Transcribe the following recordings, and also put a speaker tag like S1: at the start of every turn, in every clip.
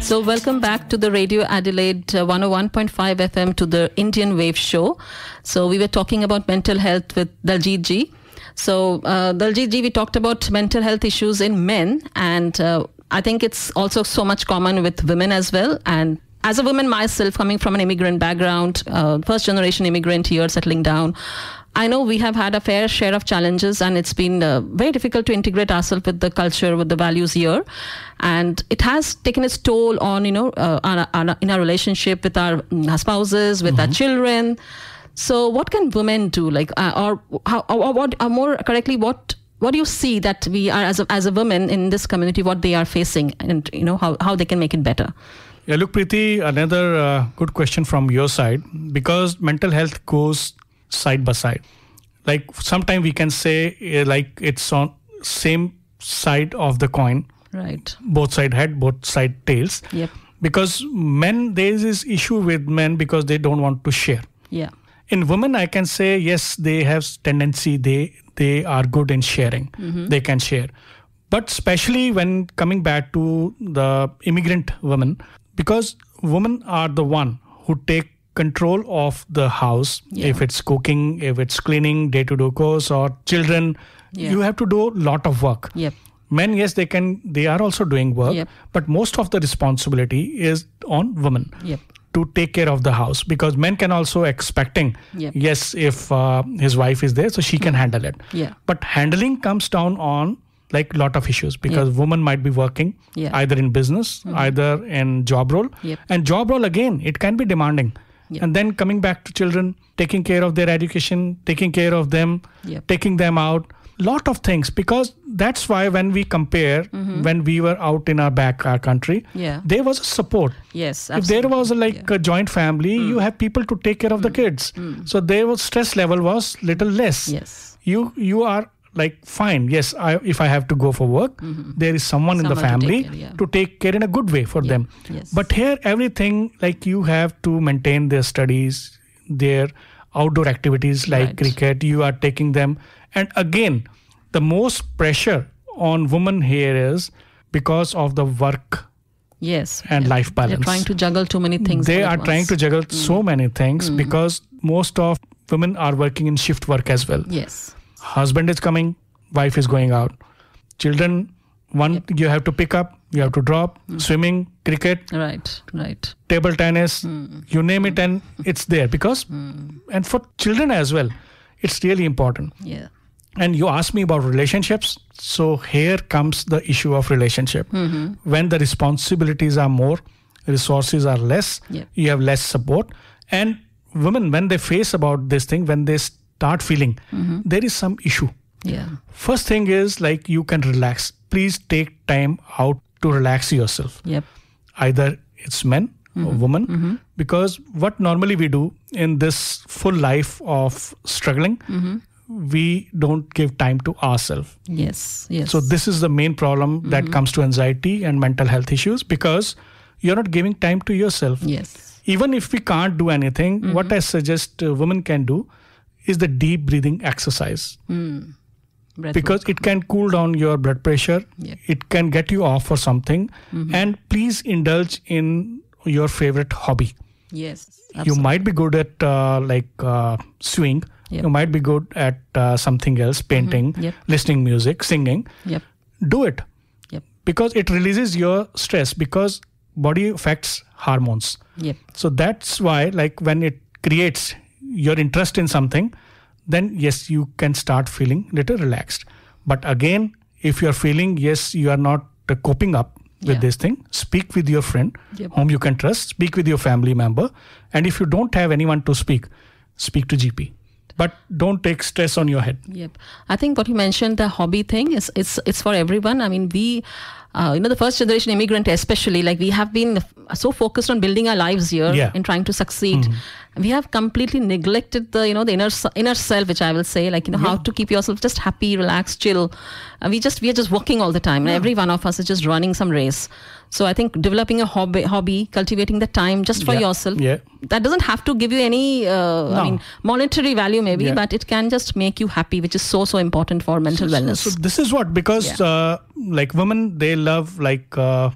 S1: So welcome back to the Radio Adelaide 101.5 FM to the Indian Wave Show. So we were talking about mental health with Daljit Ji. So Daljit Ji, we talked about mental health issues in men, and I think it's also so much common with women as well. And as a woman myself, coming from an immigrant background, first generation immigrant here, settling down, I know we have had a fair share of challenges, and it's been very difficult to integrate ourselves with the culture, with the values here. And it has taken its toll on, in our relationship with our spouses, with our children. So what can women do? Like, more correctly, what do you see that we are as a woman in this community, what they are facing, and how they can make it better?
S2: Yeah, look, Preeti, another good question from your side, because mental health goes side by side. Like sometimes we can say like it's on same side of the coin.
S1: Right.
S2: Both side head, both side tails.
S1: Yep.
S2: Because men, there is this issue with men because they don't want to share.
S1: Yeah.
S2: In women, I can say, yes, they have tendency, they are good in sharing. They can share. But especially when coming back to the immigrant women, because women are the one who take control of the house, if it's cooking, if it's cleaning, day-to-day chores, or children, you have to do a lot of work.
S1: Yep.
S2: Men, yes, they are also doing work, but most of the responsibility is on women to take care of the house, because men can also expecting, yes, if his wife is there, so she can handle it. But handling comes down on like lot of issues, because women might be working either in business, either in job role, and job role again, it can be demanding. And then coming back to children, taking care of their education, taking care of them, taking them out, lot of things. Because that's why when we compare, when we were out in our country, there was a support.
S1: Yes,
S2: absolutely. If there was a joint family, you have people to take care of the kids. So there was stress level was little less.
S1: Yes.
S2: You are like, fine, yes, if I have to go for work, there is someone in the family to take care in a good way for them.
S1: Yes.
S2: But here, everything, like you have to maintain their studies, their outdoor activities like cricket, you are taking them. And again, the most pressure on women here is because of the work and life balance.
S1: They're trying to juggle too many things.
S2: They are trying to juggle so many things, because most of women are working in shift work as well.
S1: Yes.
S2: Husband is coming, wife is going out. Children, you have to pick up, you have to drop, swimming, cricket,
S1: right,
S2: table tennis, you name it, and it's there. Because, and for children as well, it's really important.
S1: Yeah.
S2: And you asked me about relationships. So here comes the issue of relationship. When the responsibilities are more, resources are less, you have less support. And women, when they face about this thing, when they start feeling there is some issue. First thing is like, you can relax. Please take time out to relax yourself. Either it's men or women, because what normally we do in this full life of struggling, we don't give time to ourselves.
S1: Yes.
S2: So this is the main problem that comes to anxiety and mental health issues, because you're not giving time to yourself.
S1: Yes.
S2: Even if we can't do anything, what I suggest women can do is the deep breathing exercise. Because it can cool down your blood pressure. It can get you off for something. And please indulge in your favorite hobby.
S1: Yes.
S2: Absolutely. You might be good at sewing. You might be good at something else, painting, listening music, singing. Do it. Because it releases your stress, because body affects hormones. So that's why, like, when it creates your interest in something, then yes, you can start feeling little relaxed. But again, if you're feeling, yes, you are not coping up with this thing, speak with your friend whom you can trust, speak with your family member. And if you don't have anyone to speak to GP. But don't take stress on your head.
S1: I think what you mentioned, the hobby thing, it's for everyone. I mean, we, the first generation immigrant especially, like, we have been so focused on building our lives here and trying to succeed. We have completely neglected the, the inner self, which I will say, like, how to keep yourself just happy, relaxed, chill. We are just working all the time. Every one of us is just running some race. So I think developing a hobby, cultivating the time just for yourself, that doesn't have to give you any, monetary value maybe, but it can just make you happy, which is so important for mental wellness.
S2: So this is what, because like women, they love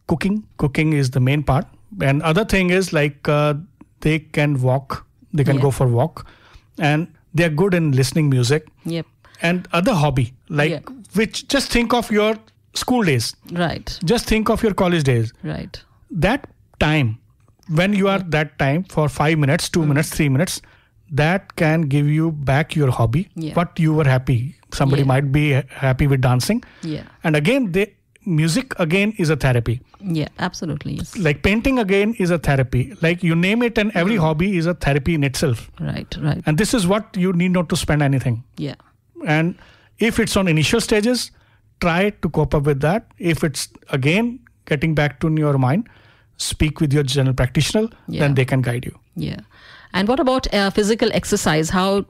S2: cooking. Cooking is the main part. And other thing is like they can walk. They can go for walk. And they are good in listening music.
S1: Yep.
S2: And other hobby, like which just think of your school days.
S1: Right.
S2: Just think of your college days.
S1: Right.
S2: That time, when you are that time for 5 minutes, 2 minutes, 3 minutes, that can give you back your hobby. What you were happy. Somebody might be happy with dancing.
S1: Yeah.
S2: And again, music again is a therapy.
S1: Yeah, absolutely. Yes.
S2: Like painting again is a therapy. Like you name it, and every hobby is a therapy in itself.
S1: Right, right.
S2: And this is what you need not to spend anything.
S1: Yeah.
S2: And if it's on initial stages, try to cope up with that. If it's again getting back to your mind, speak with your general practitioner, then they can guide you.
S1: Yeah. And what about physical exercise? How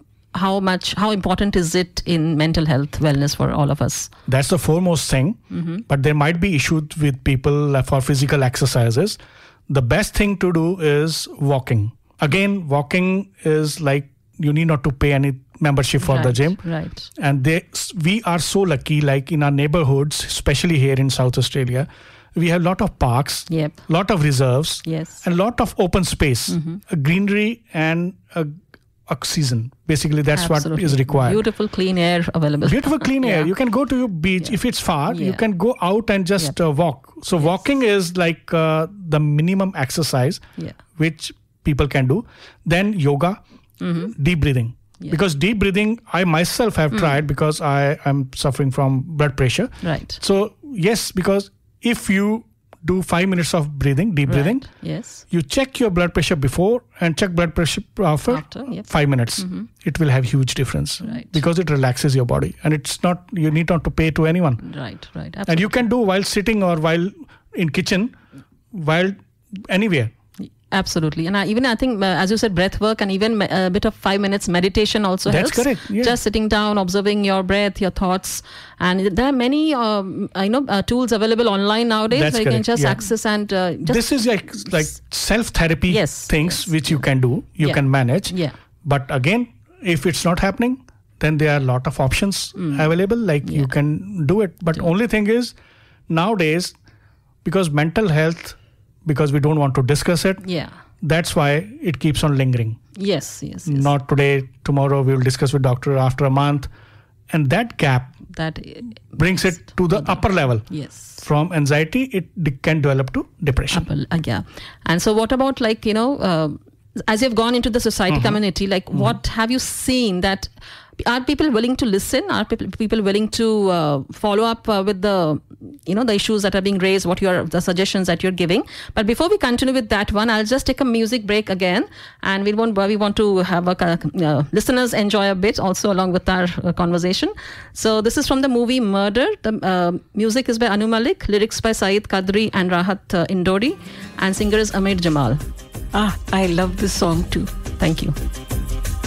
S1: important is it in mental health wellness for all of us?
S2: That's the foremost thing. But there might be issues with people for physical exercises. The best thing to do is walking. Again, walking is like you need not to pay any membership for the gym.
S1: Right.
S2: And we are so lucky, like in our neighborhoods, especially here in South Australia, we have a lot of parks, lot of reserves, and lot of open space, greenery and oxygen. Basically, that's what is required.
S1: Beautiful clean air available.
S2: Beautiful clean air. You can go to your beach. If it's far, you can go out and just walk. So walking is like the minimum exercise which people can do. Then yoga, deep breathing. Because deep breathing, I myself have tried because I am suffering from blood pressure.
S1: Right.
S2: So yes, because if you do 5 minutes of breathing, deep breathing,
S1: yes,
S2: you check your blood pressure before and check blood pressure after 5 minutes. It will have huge difference because it relaxes your body, and it's not, you need not to pay to anyone.
S1: Right. Absolutely.
S2: And you can do while sitting or while in kitchen, while anywhere.
S1: Absolutely. And I think, as you said, breath work and even a bit of 5 minutes meditation also helps.
S2: That's correct. Yeah.
S1: Just sitting down, observing your breath, your thoughts. And there are many tools available online nowadays.
S2: That's
S1: where you can just access and
S2: this is like self-therapy things which you can do. You can manage.
S1: Yeah.
S2: But again, if it's not happening, then there are a lot of options available. Like you can do it. But only thing is, nowadays, because mental health, because we don't want to discuss it.
S1: Yeah.
S2: That's why it keeps on lingering.
S1: Yes.
S2: Not today, tomorrow we will discuss with doctor after a month. And that gap brings it to the upper level.
S1: Yes.
S2: From anxiety, it can develop to depression.
S1: And so what about as you've gone into the society community, what have you seen that are people willing to listen? Are people willing to follow up with the issues that are being raised, the suggestions that you're giving? But before we continue with that one, I'll just take a music break again, and we want to have listeners enjoy a bit also along with our conversation. So this is from the movie Murder. The music is by Anu Malik, lyrics by Saeed Qadri and Rahat Indori, and singer is Amir Jamal.
S3: I love this song too.
S1: Thank you.